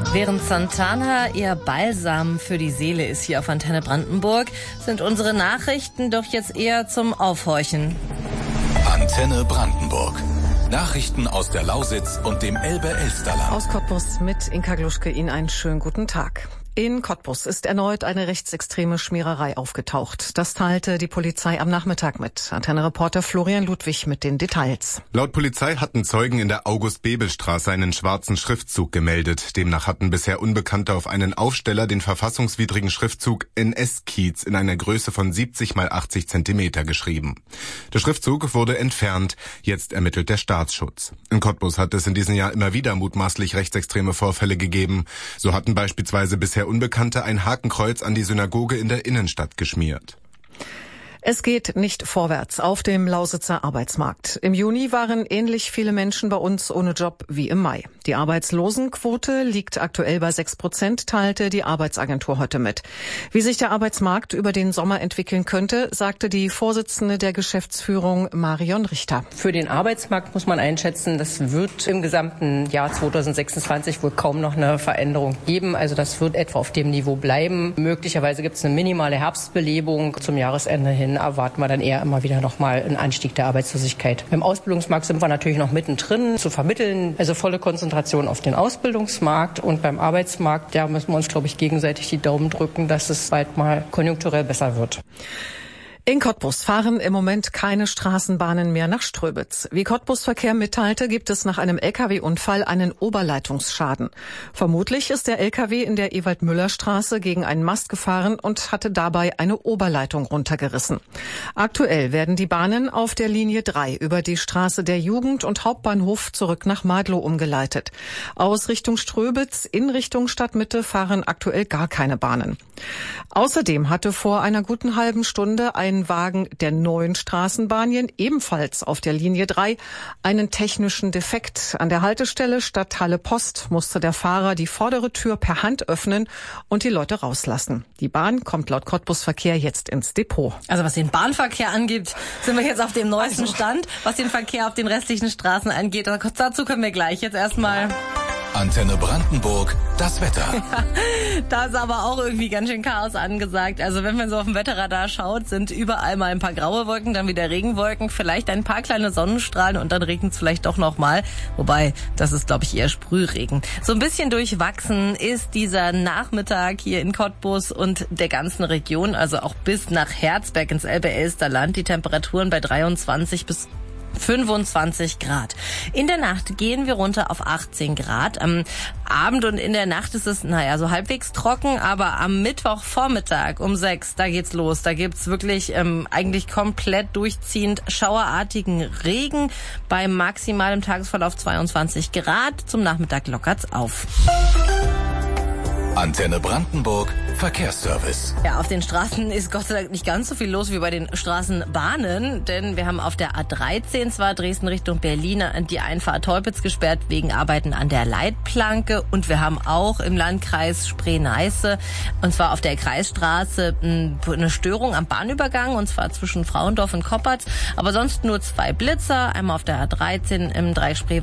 Während Santana eher Balsam für die Seele ist hier auf Antenne Brandenburg, sind unsere Nachrichten doch jetzt eher zum Aufhorchen. Antenne Brandenburg. Nachrichten aus der Lausitz und dem Elbe-Elsterland. Aus Cottbus mit Inka Gluschke Ihnen einen schönen guten Tag. In Cottbus ist erneut eine rechtsextreme Schmiererei aufgetaucht. Das teilte die Polizei am Nachmittag mit. Antenne-Reporter Florian Ludwig mit den Details. Laut Polizei hatten Zeugen in der August-Bebel-Straße einen schwarzen Schriftzug gemeldet. Demnach hatten bisher Unbekannte auf einen Aufsteller den verfassungswidrigen Schriftzug NS-Kiez in einer Größe von 70 x 80 Zentimeter geschrieben. Der Schriftzug wurde entfernt. Jetzt ermittelt der Staatsschutz. In Cottbus hat es in diesem Jahr immer wieder mutmaßlich rechtsextreme Vorfälle gegeben. So hatten beispielsweise bisher Unbekannte ein Hakenkreuz an die Synagoge in der Innenstadt geschmiert. Es geht nicht vorwärts auf dem Lausitzer Arbeitsmarkt. Im Juni waren ähnlich viele Menschen bei uns ohne Job wie im Mai. Die Arbeitslosenquote liegt aktuell bei 6%, teilte die Arbeitsagentur heute mit. Wie sich der Arbeitsmarkt über den Sommer entwickeln könnte, sagte die Vorsitzende der Geschäftsführung Marion Richter. Für den Arbeitsmarkt muss man einschätzen, das wird im gesamten Jahr 2026 wohl kaum noch eine Veränderung geben. Also das wird etwa auf dem Niveau bleiben. Möglicherweise gibt es eine minimale Herbstbelebung. Zum Jahresende hin erwarten wir dann eher immer wieder nochmal einen Anstieg der Arbeitslosigkeit. Im Ausbildungsmarkt sind wir natürlich noch mittendrin zu vermitteln, also volle Konzentration auf den Ausbildungsmarkt, und beim Arbeitsmarkt, da müssen wir uns, glaube ich, gegenseitig die Daumen drücken, dass es bald mal konjunkturell besser wird. In Cottbus fahren im Moment keine Straßenbahnen mehr nach Ströbitz. Wie Cottbus Verkehr mitteilte, gibt es nach einem Lkw-Unfall einen Oberleitungsschaden. Vermutlich ist der Lkw in der Ewald-Müller-Straße gegen einen Mast gefahren und hatte dabei eine Oberleitung runtergerissen. Aktuell werden die Bahnen auf der Linie 3 über die Straße der Jugend und Hauptbahnhof zurück nach Madlow umgeleitet. Aus Richtung Ströbitz in Richtung Stadtmitte fahren aktuell gar keine Bahnen. Außerdem hatte vor einer guten halben Stunde ein Wagen der neuen Straßenbahnen, ebenfalls auf der Linie 3, einen technischen Defekt. An der Haltestelle Stadthalle Post musste der Fahrer die vordere Tür per Hand öffnen und die Leute rauslassen. Die Bahn kommt laut Cottbus Verkehr jetzt ins Depot. Also was den Bahnverkehr angeht, sind wir jetzt auf dem neuesten Stand. Was den Verkehr auf den restlichen Straßen angeht, dazu können wir gleich. Jetzt erstmal Antenne Brandenburg, das Wetter. Ja, da ist aber auch irgendwie ganz schön Chaos angesagt. Also wenn man so auf dem Wetterradar schaut, sind überall mal ein paar graue Wolken, dann wieder Regenwolken, vielleicht ein paar kleine Sonnenstrahlen und dann regnet es vielleicht doch nochmal. Wobei, das ist, glaube ich, eher Sprühregen. So ein bisschen durchwachsen ist dieser Nachmittag hier in Cottbus und der ganzen Region, also auch bis nach Herzberg ins Elbe-Elsterland. Die Temperaturen bei 23 bis 25 Grad. In der Nacht gehen wir runter auf 18 Grad. Am Abend und in der Nacht ist es, so halbwegs trocken, aber am Mittwochvormittag um 6, da geht's los. Da gibt's wirklich eigentlich komplett durchziehend schauerartigen Regen bei maximalem Tagesverlauf 22 Grad. Zum Nachmittag lockert's auf. Antenne Brandenburg, Verkehrsservice. Ja, auf den Straßen ist Gott sei Dank nicht ganz so viel los wie bei den Straßenbahnen, denn wir haben auf der A13 zwar Dresden Richtung Berlin die Einfahrt Teupitz gesperrt wegen Arbeiten an der Leitplanke, und wir haben auch im Landkreis Spree-Neiße, und zwar auf der Kreisstraße, eine Störung am Bahnübergang, und zwar zwischen Frauendorf und Koppertz, aber sonst nur 2 Blitzer, einmal auf der A13 im Dreieck Spree